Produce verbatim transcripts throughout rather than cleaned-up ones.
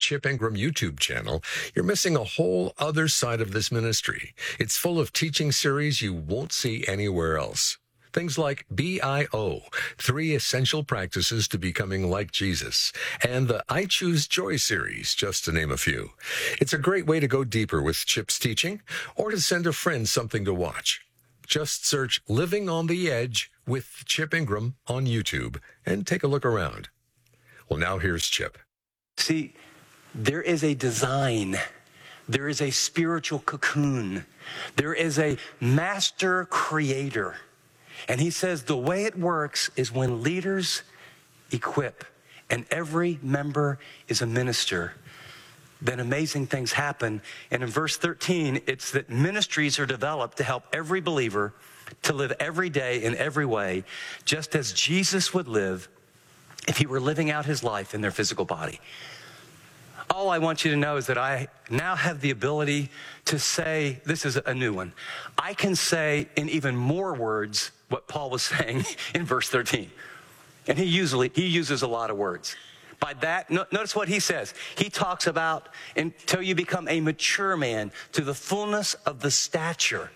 Chip Ingram YouTube channel, you're missing a whole other side of this ministry. It's full of teaching series you won't see anywhere else. Things like B I O, Three Essential Practices to Becoming Like Jesus, and the I Choose Joy series, just to name a few. It's a great way to go deeper with Chip's teaching or to send a friend something to watch. Just search Living on the Edge with Chip Ingram on YouTube and take a look around. Well, now here's Chip. See, there is a design. There is a spiritual cocoon. There is a master creator. And he says the way it works is when leaders equip and every member is a minister, then amazing things happen. And in verse thirteen, it's that ministries are developed to help every believer to live every day in every way, just as Jesus would live if he were living out his life in their physical body. All I want you to know is that I now have the ability to say, this is a new one, I can say in even more words what Paul was saying in verse thirteen. And he usually, he uses a lot of words. By that, no, notice what he says. He talks about until you become a mature man to the fullness of the stature,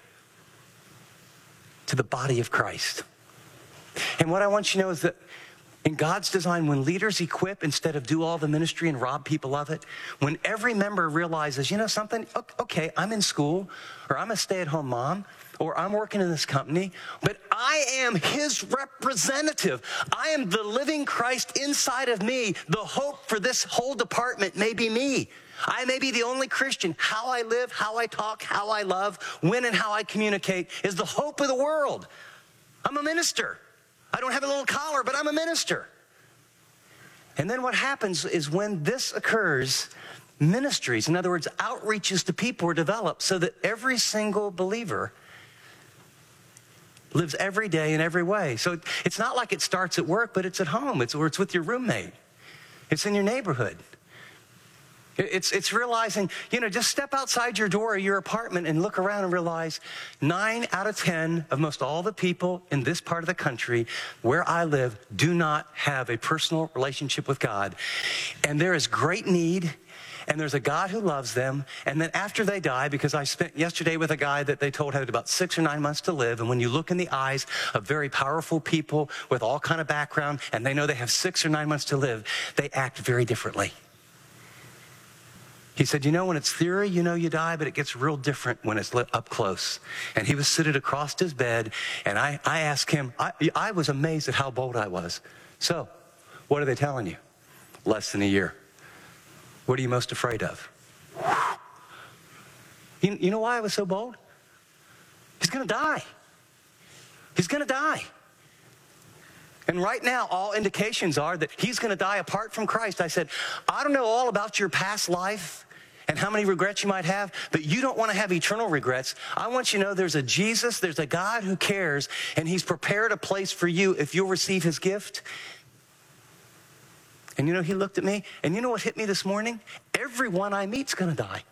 to the body of Christ. And what I want you to know is that in God's design, when leaders equip instead of do all the ministry and rob people of it, when every member realizes, you know something, okay, I'm in school, or I'm a stay-at-home mom, or I'm working in this company, but I am his representative. I am the living Christ inside of me. The hope for this whole department may be me. I may be the only Christian. How I live, how I talk, how I love, when and how I communicate is the hope of the world. I'm a minister. I don't have a little collar, but I'm a minister. And then what happens is when this occurs, ministries, in other words, outreaches to people are developed so that every single believer lives every day in every way. So it's not like it starts at work, but it's at home. It's, or it's with your roommate. It's in your neighborhood. It's, it's realizing, you know, just step outside your door or your apartment and look around and realize nine out of ten of most all the people in this part of the country where I live do not have a personal relationship with God. And there is great need. And there's a God who loves them. And then after they die, because I spent yesterday with a guy that they told had about six or nine months to live. And when you look in the eyes of very powerful people with all kind of background, and they know they have six or nine months to live, they act very differently. He said, you know, when it's theory, you know you die, but it gets real different when it's up close. And he was seated across his bed, and I, I asked him, I, I was amazed at how bold I was. So, what are they telling you? Less than a year. What are you most afraid of? You, you know why I was so bold? He's going to die. He's going to die. And right now, all indications are that he's going to die apart from Christ. I said, I don't know all about your past life and how many regrets you might have, but you don't want to have eternal regrets. I want you to know there's a Jesus, there's a God who cares, and he's prepared a place for you if you'll receive his gift. And you know, he looked at me, and you know what hit me this morning? Everyone I meet's going to die.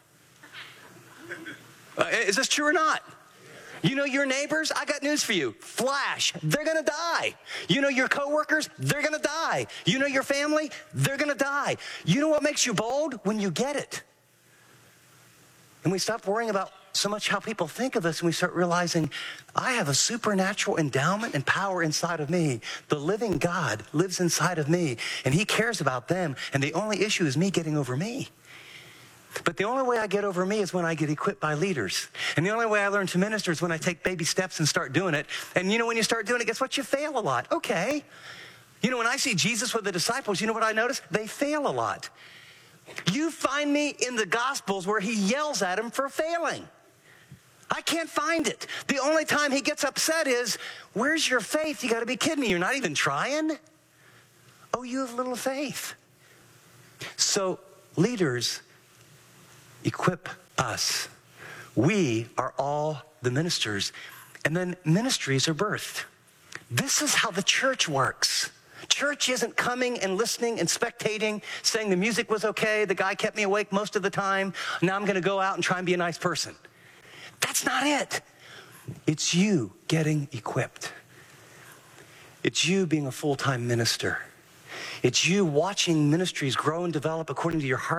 Uh, is this true or not? You know your neighbors? I got news for you. Flash, they're going to die. You know your coworkers? They're going to die. You know your family? They're going to die. You know what makes you bold? When you get it. And we stop worrying about so much how people think of us, and we start realizing I have a supernatural endowment and power inside of me. The living God lives inside of me, and he cares about them, and the only issue is me getting over me. But the only way I get over me is when I get equipped by leaders. And the only way I learn to minister is when I take baby steps and start doing it. And you know, when you start doing it, guess what? You fail a lot. Okay. You know, when I see Jesus with the disciples, you know what I notice? They fail a lot. You find me in the Gospels where he yells at them for failing. I can't find it. The only time he gets upset is, where's your faith? You got to be kidding me. You're not even trying? Oh, you have little faith. So leaders equip us. We are all the ministers. And then ministries are birthed. This is how the church works. Church isn't coming and listening and spectating, saying the music was okay, the guy kept me awake most of the time, now I'm going to go out and try and be a nice person. That's not it. It's you getting equipped. It's you being a full-time minister. It's you watching ministries grow and develop according to your hearts and your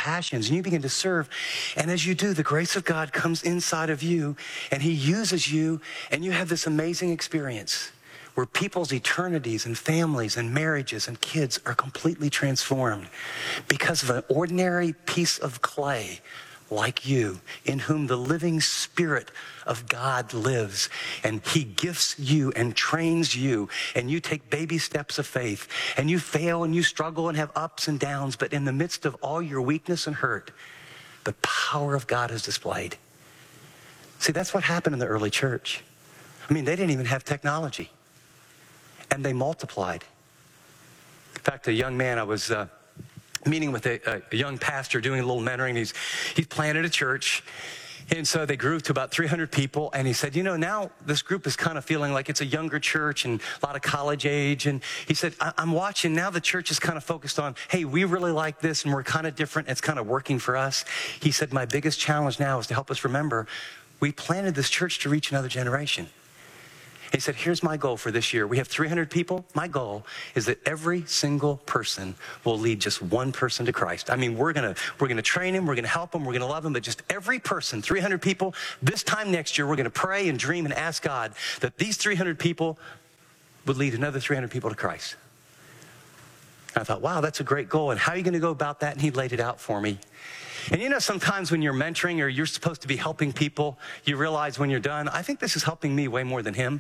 passions, and you begin to serve. And as you do, the grace of God comes inside of you, and he uses you, and you have this amazing experience where people's eternities and families and marriages and kids are completely transformed because of an ordinary piece of clay like you, in whom the living Spirit of God lives. And he gifts you and trains you, and you take baby steps of faith, and you fail and you struggle and have ups and downs, but in the midst of all your weakness and hurt, the power of God is displayed. See, that's what happened in the early church. I mean, they didn't even have technology, and they multiplied. In fact, a young man I was uh, meeting with a, a young pastor, doing a little mentoring. He's, he's planted a church. And so they grew to about three hundred people. And he said, you know, now this group is kind of feeling like it's a younger church and a lot of college age. And he said, I- I'm watching now the church is kind of focused on, hey, we really like this and we're kind of different. It's kind of working for us. He said, my biggest challenge now is to help us remember we planted this church to reach another generation. He said, here's my goal for this year. We have three hundred people. My goal is that every single person will lead just one person to Christ. I mean, we're going to we're going to train him. We're going to help him. We're going to love him. But just every person, three hundred people, this time next year, we're going to pray and dream and ask God that these three hundred people would lead another three hundred people to Christ. And I thought, wow, that's a great goal. And how are you going to go about that? And he laid it out for me. And you know, sometimes when you're mentoring or you're supposed to be helping people, you realize when you're done, I think this is helping me way more than him.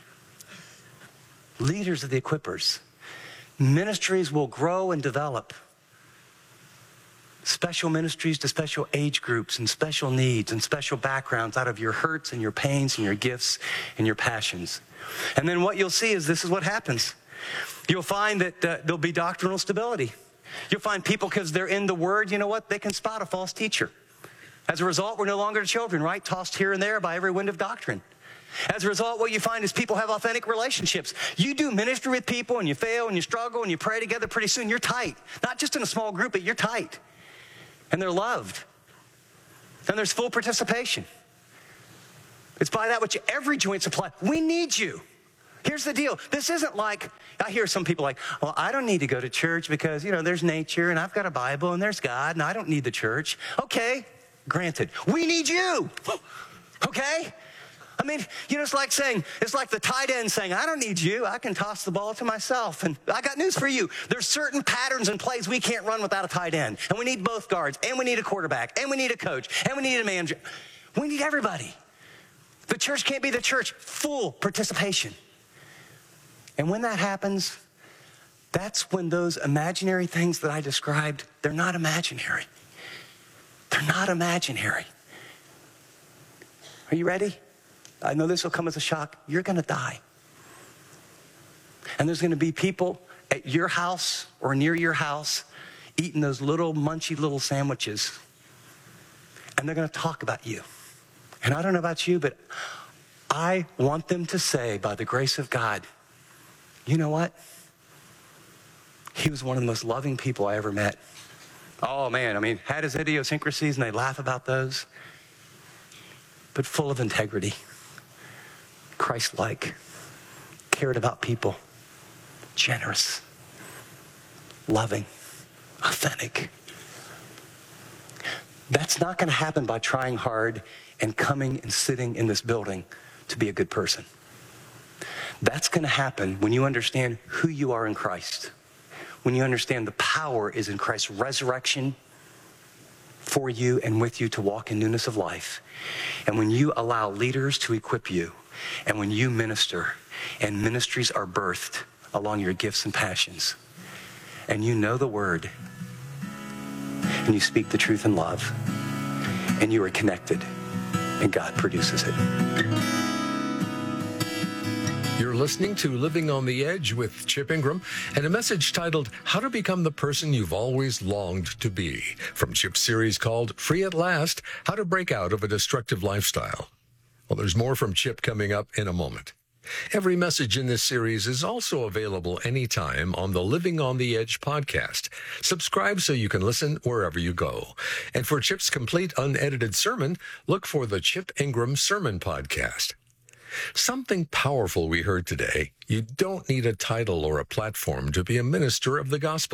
Leaders are the equippers. Ministries will grow and develop. Special ministries to special age groups and special needs and special backgrounds out of your hurts and your pains and your gifts and your passions. And then what you'll see is this is what happens. You'll find that uh, there'll be doctrinal stability. You'll find people, because they're in the Word, you know what? They can spot a false teacher. As a result, we're no longer children, right? Tossed here and there by every wind of doctrine. As a result, what you find is people have authentic relationships. You do ministry with people and you fail and you struggle and you pray together, pretty soon you're tight. Not just in a small group, but you're tight. And they're loved. And there's full participation. It's by that which every joint supply. We need you. Here's the deal. This isn't like, I hear some people like, well, I don't need to go to church because, you know, there's nature and I've got a Bible and there's God and I don't need the church. Okay, granted. We need you. Okay? I mean, you know, it's like saying, it's like the tight end saying, I don't need you. I can toss the ball to myself. And I got news for you. There's certain patterns and plays we can't run without a tight end. And we need both guards. And we need a quarterback. And we need a coach. And we need a manager. We need everybody. The church can't be the church. Full participation. And when that happens, that's when those imaginary things that I described, they're not imaginary. They're not imaginary. Are you ready? I know this will come as a shock. You're going to die. And there's going to be people at your house or near your house eating those little munchy little sandwiches. And they're going to talk about you. And I don't know about you, but I want them to say, by the grace of God, you know what? He was one of the most loving people I ever met. Oh, man, I mean, had his idiosyncrasies, and they laugh about those, but full of integrity. Christ-like, cared about people, generous, loving, authentic. That's not going to happen by trying hard and coming and sitting in this building to be a good person. That's going to happen when you understand who you are in Christ, when you understand the power is in Christ's resurrection for you and with you to walk in newness of life, and when you allow leaders to equip you, and when you minister, and ministries are birthed along your gifts and passions, and you know the word, and you speak the truth in love, and you are connected, and God produces it. You're listening to Living on the Edge with Chip Ingram and a message titled, How to Become the Person You've Always Longed to Be, from Chip's series called Free at Last, How to Break Out of a Destructive Lifestyle. Well, there's more from Chip coming up in a moment. Every message in this series is also available anytime on the Living on the Edge podcast. Subscribe so you can listen wherever you go. And for Chip's complete unedited sermon, look for the Chip Ingram Sermon Podcast. Something powerful we heard today. You don't need a title or a platform to be a minister of the gospel.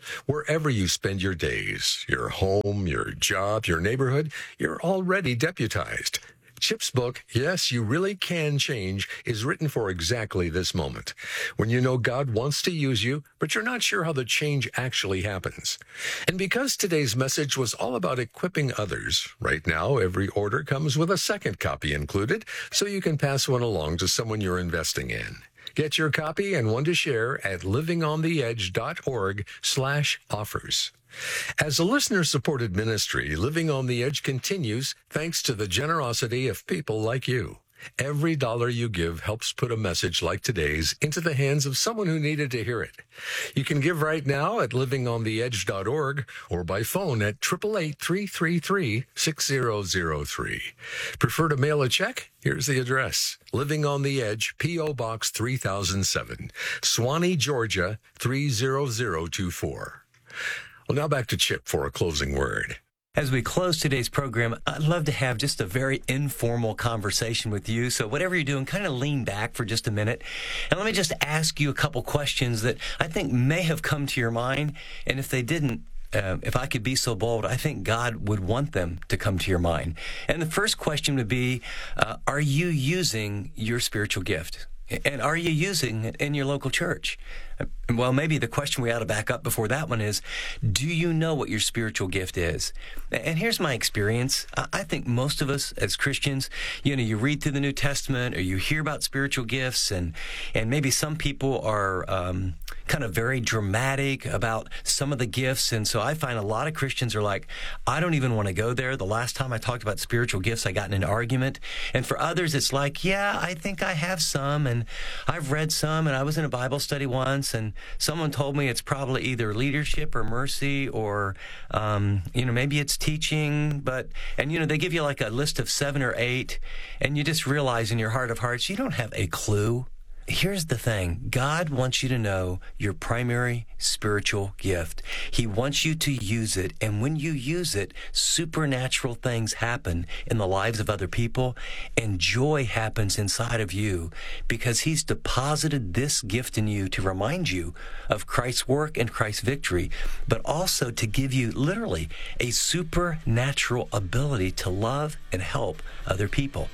Wherever you spend your days, your home, your job, your neighborhood, you're already deputized. Chip's book, Yes, You Really Can Change, is written for exactly this moment, when you know God wants to use you, but you're not sure how the change actually happens. And because today's message was all about equipping others, right now every order comes with a second copy included, so you can pass one along to someone you're investing in. Get your copy and one to share at livingontheedge.org slash offers. As a listener-supported ministry, Living on the Edge continues thanks to the generosity of people like you. Every dollar you give helps put a message like today's into the hands of someone who needed to hear it. You can give right now at living on the edge dot org or by phone at eight eight eight, three three three, six zero zero three. Prefer to mail a check? Here's the address. Living on the Edge, P O. Box three thousand seven, Swanee, Georgia, three zero zero two four. Well, now back to Chip for a closing word. As we close today's program, I'd love to have just a very informal conversation with you. So whatever you're doing, kind of lean back for just a minute. And let me just ask you a couple questions that I think may have come to your mind. And if they didn't, uh, if I could be so bold, I think God would want them to come to your mind. And the first question would be, uh, are you using your spiritual gift? And are you using it in your local church? Well, maybe the question we ought to back up before that one is, do you know what your spiritual gift is? And here's my experience. I think most of us as Christians, you know, you read through the New Testament or you hear about spiritual gifts, and, and maybe some people are um, kind of very dramatic about some of the gifts. And so I find a lot of Christians are like, I don't even want to go there. The last time I talked about spiritual gifts, I got in an argument. And for others, it's like, yeah, I think I have some, and I've read some, and I was in a Bible study once, and someone told me it's probably either leadership or mercy or, um, you know, maybe it's teaching. But, and, you know, they give you like a list of seven or eight, and you just realize in your heart of hearts, you don't have a clue. Here's the thing. God wants you to know your primary spiritual gift. He wants you to use it. And when you use it, supernatural things happen in the lives of other people, and joy happens inside of you because He's deposited this gift in you to remind you of Christ's work and Christ's victory, but also to give you literally a supernatural ability to love and help other people.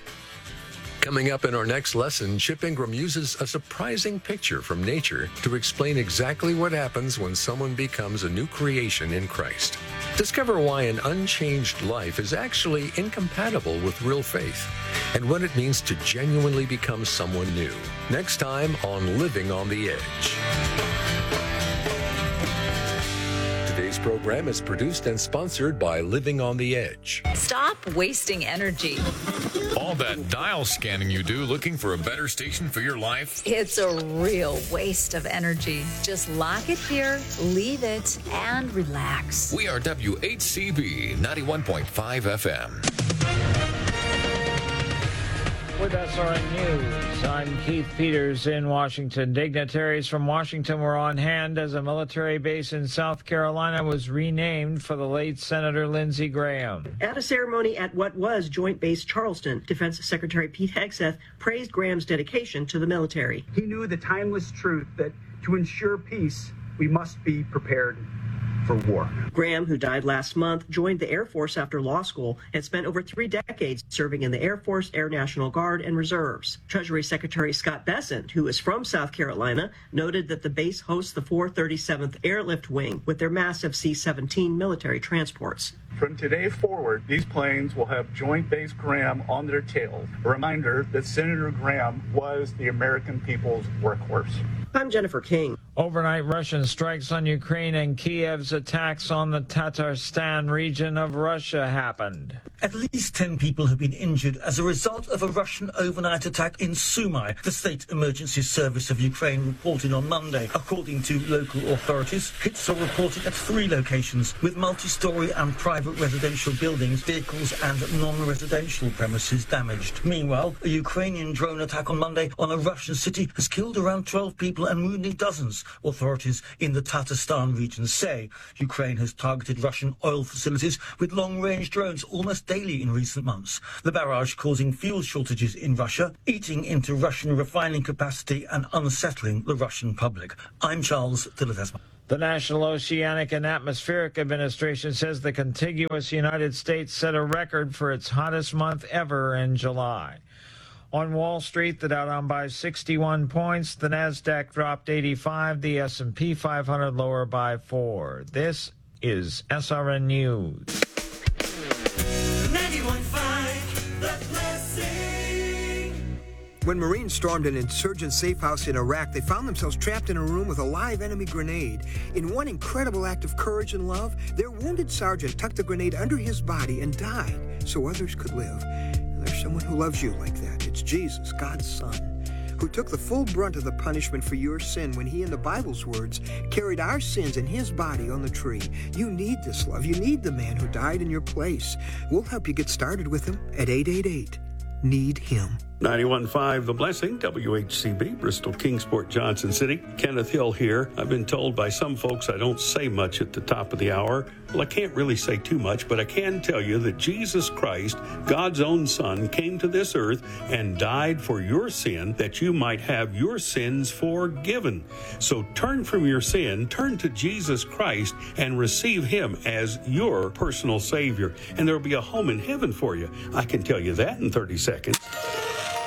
Coming up in our next lesson, Chip Ingram uses a surprising picture from nature to explain exactly what happens when someone becomes a new creation in Christ. Discover why an unchanged life is actually incompatible with real faith, and what it means to genuinely become someone new. Next time on Living on the Edge. Today's program is produced and sponsored by Living on the Edge. Stop wasting energy. All that dial scanning you do looking for a better station for your life? It's a real waste of energy. Just lock it here, leave it, and relax. We are W H C B ninety-one point five F M. With S R N News, I'm Keith Peters in Washington. Dignitaries from Washington were on hand as a military base in South Carolina was renamed for the late Senator Lindsey Graham. At a ceremony at what was Joint Base Charleston, Defense Secretary Pete Hegseth praised Graham's dedication to the military. He knew the timeless truth that to ensure peace, we must be prepared for war. Graham, who died last month, joined the Air Force after law school and spent over three decades serving in the Air Force, Air National Guard, and Reserves. Treasury Secretary Scott Bessent, who is from South Carolina, noted that the base hosts the four thirty-seventh Airlift Wing with their massive C seventeen military transports. From today forward, these planes will have Joint Base Graham on their tails, a reminder that Senator Graham was the American people's workhorse. I'm Jennifer King. Overnight Russian strikes on Ukraine and Kiev's attacks on the Tatarstan region of Russia happened. At least ten people have been injured as a result of a Russian overnight attack in Sumy, the State Emergency Service of Ukraine reported on Monday. According to local authorities, hits are reported at three locations with multi-story and private residential buildings, vehicles and non-residential premises damaged. Meanwhile, a Ukrainian drone attack on Monday on a Russian city has killed around twelve people and wounded dozens, authorities in the Tatarstan region say. Ukraine has targeted Russian oil facilities with long-range drones almost daily in recent months. The barrage causing fuel shortages in Russia, eating into Russian refining capacity and unsettling the Russian public. I'm Charles Dillatesma. The National Oceanic and Atmospheric Administration says the contiguous United States set a record for its hottest month ever in July. On Wall Street, the Dow down by sixty-one points, the NASDAQ dropped eighty-five, the S and P five hundred lower by four. This is S R N News. ninety-one point five, The Blessing. When Marines stormed an insurgent safe house in Iraq, they found themselves trapped in a room with a live enemy grenade. In one incredible act of courage and love, their wounded sergeant tucked the grenade under his body and died so others could live. And there's someone who loves you like that. It's Jesus, God's Son, who took the full brunt of the punishment for your sin when he, in the Bible's words, carried our sins in his body on the tree. You need this love. You need the man who died in your place. We'll help you get started with him at eight eight eight, need him. ninety-one point five The Blessing, W H C B, Bristol, Kingsport, Johnson City. Kenneth Hill here. I've been told by some folks I don't say much at the top of the hour. Well, I can't really say too much, but I can tell you that Jesus Christ, God's own Son, came to this earth and died for your sin that you might have your sins forgiven. So turn from your sin, turn to Jesus Christ, and receive him as your personal Savior. And there will be a home in heaven for you. I can tell you that in thirty seconds.